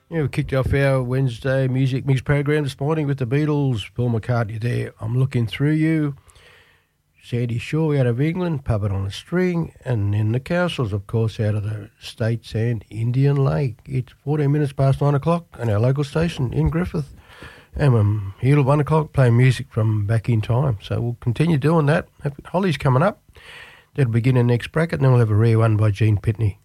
Yeah, we kicked off our Wednesday music mix program this morning with the Beatles. Paul McCartney there, I'm Looking Through You. Sandy Shaw out of England, Puppet on a String. And then the Cowsills, of course, out of the States and Indian Lake. It's 14 minutes past 9 o'clock on our local station in Griffith. And I'm here till 1 o'clock playing music from back in time. So we'll continue doing that. Holly's coming up. That'll begin in the next bracket, and then we'll have a rare one by Gene Pitney.